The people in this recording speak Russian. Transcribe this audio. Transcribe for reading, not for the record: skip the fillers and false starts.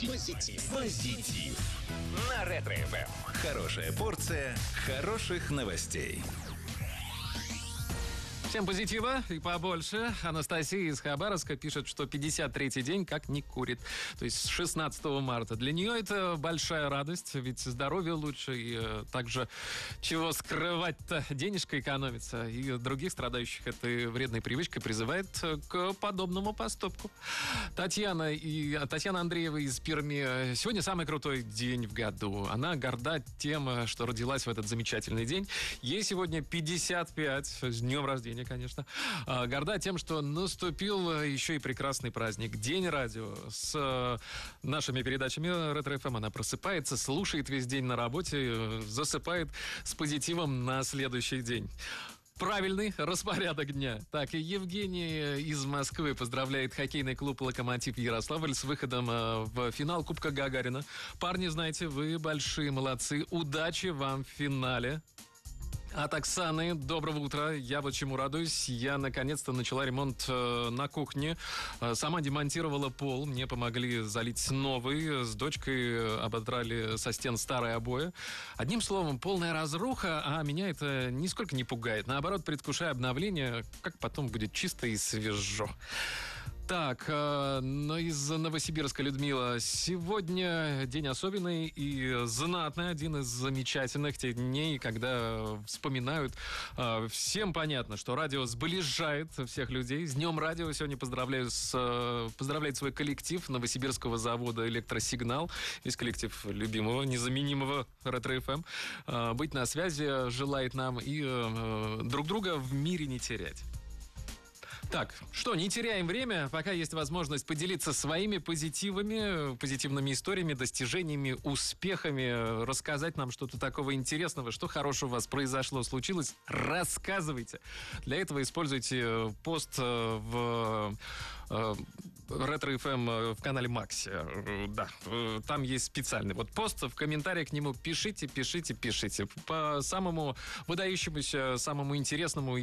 Позитив. На Ретро-ФМ. Хорошая порция хороших новостей. Всем позитива и побольше. Анастасия из Хабаровска пишет, что 53-й день как не курит. То есть с 16 марта. Для нее это большая радость, ведь здоровье лучше. И также чего скрывать-то, денежка экономится. И других страдающих этой вредной привычкой призывает к подобному поступку. Татьяна Андреева из Перми. Сегодня самый крутой день в году. Она горда тем, что родилась в этот замечательный день. Ей сегодня 55. С днем рождения, конечно. Горда тем, что наступил еще и прекрасный праздник. День радио. С нашими передачами Ретро-ФМ она просыпается, слушает весь день на работе, засыпает с позитивом на следующий день. Правильный распорядок дня. Так, и Евгений из Москвы поздравляет хоккейный клуб «Локомотив Ярославль» с выходом в финал Кубка Гагарина. Парни, знаете, вы большие молодцы. Удачи вам в финале. От Оксаны: доброго утра. Я вот чему радуюсь. Я наконец-то начала ремонт на кухне. Сама демонтировала пол. Мне помогли залить новый. С дочкой ободрали со стен старые обои. Одним словом, полная разруха, а меня это нисколько не пугает. Наоборот, предвкушая обновление, как потом будет чисто и свежо. Так, но из Новосибирска Людмила. Сегодня день особенный и знатный. Один из замечательных тех дней, когда вспоминают. Всем понятно, что радио сближает всех людей. С Днем радио сегодня поздравляет свой коллектив Новосибирского завода «Электросигнал». Весь коллектив любимого, незаменимого Ретро-ФМ. Быть на связи желает нам и друг друга в мире не терять. Так, что, не теряем время, пока есть возможность поделиться своими позитивными историями, достижениями, успехами, рассказать нам что-то такого интересного, что хорошего у вас произошло, случилось, рассказывайте. Для этого используйте пост в Ретро-ФМ в канале Макси. Да, там есть специальный пост, в комментариях к нему пишите. По самому выдающемуся, самому интересному